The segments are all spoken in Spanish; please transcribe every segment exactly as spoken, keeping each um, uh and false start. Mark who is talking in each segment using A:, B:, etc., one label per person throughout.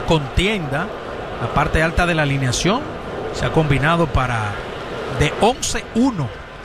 A: contienda, la parte alta de la alineación se ha combinado para de once uno.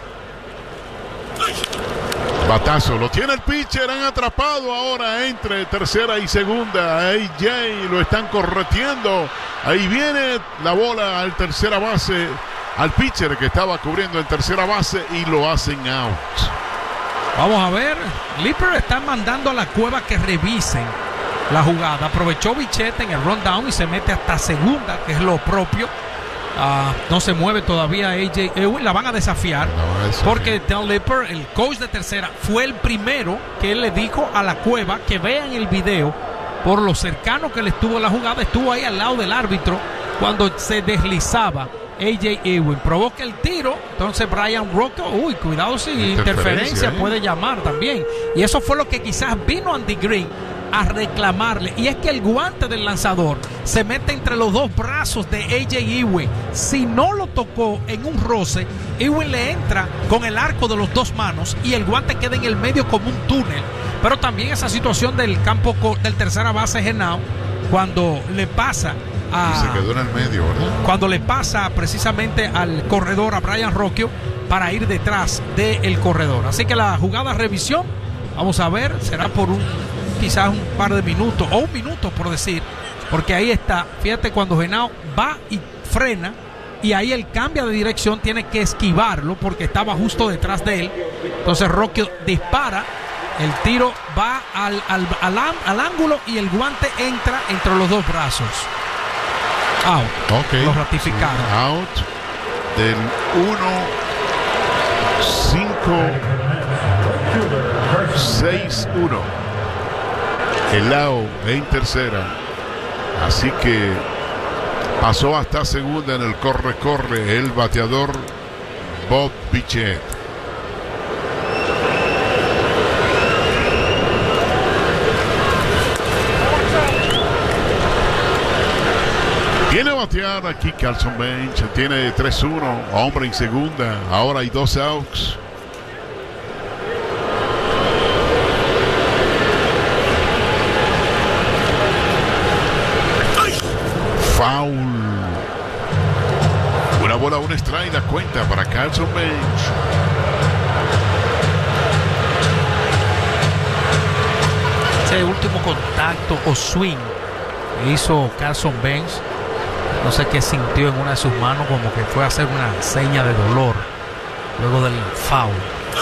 B: Batazo, lo tiene el pitcher, han atrapado ahora entre tercera y segunda. A A J lo están correteando. Ahí viene la bola al tercera base, al pitcher que estaba cubriendo en tercera base, y lo hacen out.
A: Vamos a ver, Leaper está mandando a la cueva que revisen la jugada. Aprovechó Bichette en el rundown y se mete hasta segunda, que es lo propio. Uh, no se mueve todavía A J Ewing, la van a desafiar, no, porque Del Leaper, el coach de tercera, fue el primero que él le dijo a la cueva que vean el video por lo cercano que le estuvo la jugada. Estuvo ahí al lado del árbitro cuando se deslizaba A J Ewing, provoca el tiro. Entonces Brian Rocco, uy, cuidado si interferencia, interferencia ¿eh? puede llamar también, y eso fue lo que quizás vino Andy Green a reclamarle, y es que el guante del lanzador se mete entre los dos brazos de A J Ewing. Si no lo tocó en un roce, Ewing le entra con el arco de los dos manos y el guante queda en el medio como un túnel. Pero también esa situación del campo del tercera base Henao, cuando le pasa a,
B: y se quedó en el medio, ¿verdad?
A: Cuando le pasa precisamente al corredor, a Brian Rocchio, para ir detrás del corredor. Así que la jugada revisión, vamos a ver, será por un quizás un par de minutos o un minuto por decir, porque ahí está, fíjate, cuando Henao va y frena, y ahí él cambia de dirección, tiene que esquivarlo porque estaba justo detrás de él. Entonces Rocchio dispara, el tiro va al, al, al, al ángulo y el guante entra entre los dos brazos. Out.
B: Okay.
A: Lo ratificaron.
B: Sí, out del uno cinco seis uno. El Lao en tercera, así que pasó hasta segunda en el corre-corre el bateador Bob Bichette. Viene a batear aquí Carlson Bench, tiene tres uno, hombre en segunda, ahora hay dos outs. Foul. Una bola, un strike, la cuenta para Carlson Bench.
A: Ese último contacto o swing que hizo Carlson Bench, no sé qué sintió en una de sus manos, como que fue a hacer una seña de dolor luego del foul.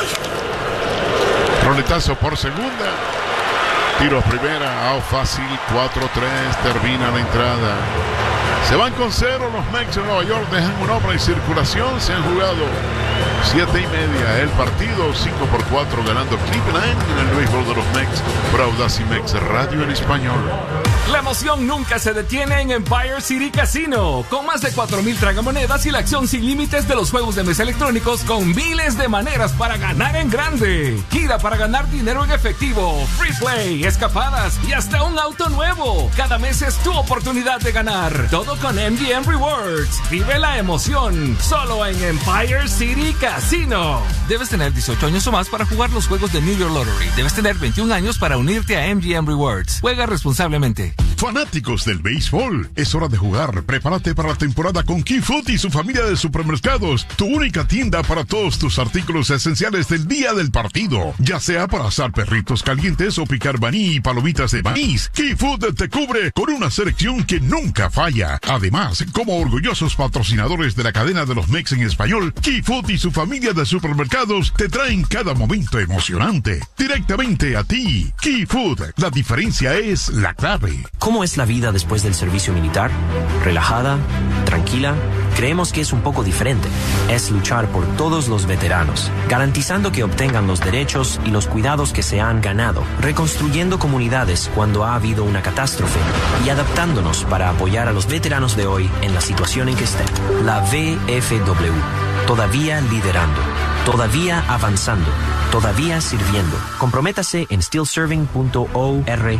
B: Roletazo por segunda. Tiro a primera, out fácil, cuatro tres, termina la entrada. Se van con cero los Mets de Nueva York, dejan una obra en circulación, se han jugado siete y media el partido, cinco por cuatro ganando Cleveland en el béisbol de los Mets, por Audacy Mex Radio en español.
C: La emoción nunca se detiene en Empire City Casino, con más de cuatro mil tragamonedas y la acción sin límites de los juegos de mesa electrónicos, con miles de maneras para ganar en grande. Gira para ganar dinero en efectivo, free play, escapadas y hasta un auto nuevo. Cada mes es tu oportunidad de ganar, todo con M G M Rewards. Vive la emoción, solo en Empire City Casino. Debes tener dieciocho años o más para jugar los juegos de New York Lottery. Debes tener veintiún años para unirte a M G M Rewards. Juega responsablemente.
B: Fanáticos del béisbol, es hora de jugar. Prepárate para la temporada con Key Food y su familia de supermercados, tu única tienda para todos tus artículos esenciales del día del partido, ya sea para asar perritos calientes o picar maní y palomitas de maíz. Key Food te cubre con una selección que nunca falla. Además, como orgullosos patrocinadores de la cadena de los Mex en español, Key Food y su familia de supermercados te traen cada momento emocionante directamente a ti. Key Food, la diferencia es la clave.
D: ¿Cómo es la vida después del servicio militar? ¿Relajada? ¿Tranquila? Creemos que es un poco diferente. Es luchar por todos los veteranos, garantizando que obtengan los derechos y los cuidados que se han ganado, reconstruyendo comunidades cuando ha habido una catástrofe y adaptándonos para apoyar a los veteranos de hoy en la situación en que estén. La V F W, todavía liderando, todavía avanzando, todavía sirviendo. Comprométase en still serving punto org.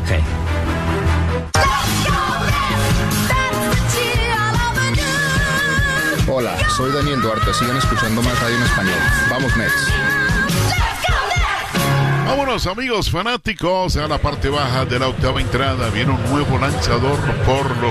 E: Hola, soy Daniel Duarte. Sigan escuchando más radio en español. Vamos, Mets.
B: Vámonos, amigos fanáticos, a la parte baja de la octava entrada. Viene un nuevo lanzador por los